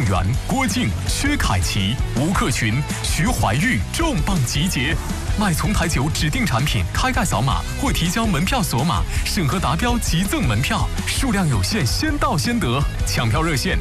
元、郭靖、薛凯琪、吴克群、徐怀钰重磅集结。买丛台酒指定产品，开盖扫码或提交门票锁码，审核达标即赠门票，数量有限，先到先得。抢票热线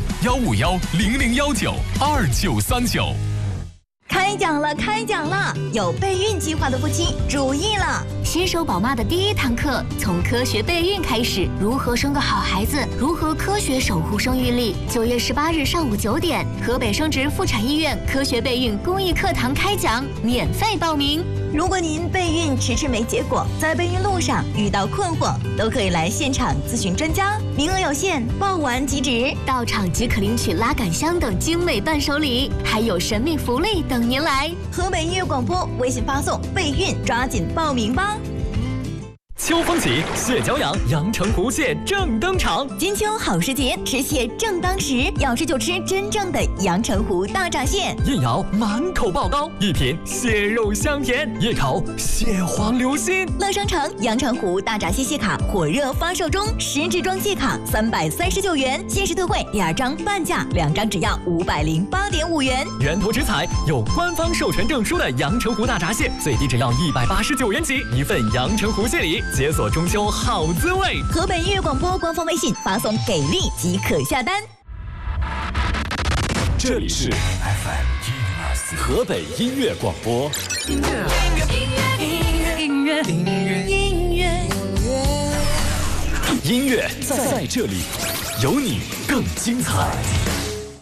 15100192939。 开讲了，开讲了！有备孕计划的夫妻注意了， 新手宝妈的第一堂课，从科学备孕开始，如何生个好孩子，如何科学守护生育力。9月18日上午9点，河北生殖妇产医院科学备孕公益课堂开讲，免费报名。 如果您备孕迟迟没结果，在备孕路上遇到困惑，都可以来现场咨询专家，名额有限，报完即止。 到场即可领取拉杆箱等精美伴手礼，还有神秘福利等您来。 河北音乐广播微信发送备孕，抓紧报名吧。 秋风起，蟹脚痒，阳澄湖蟹正登场。 金秋好时节，吃蟹正当时，要吃就吃真正的阳澄湖大闸蟹。 一咬满口爆膏，一品蟹肉香甜，一口蟹黄流心。 乐商城阳澄湖大闸蟹蟹卡火热发售中，10支装蟹卡339元，限时特惠第2张半价，2张只要508.5元。 源头直采，有官方授权证书的阳澄湖大闸蟹，最低只要189元起，一份阳澄湖蟹礼。解锁中秋好滋味。 河北音乐广播官方微信发送给力即可下单。 这里是 FM 河北音乐广播。音乐在这里，有你更精彩。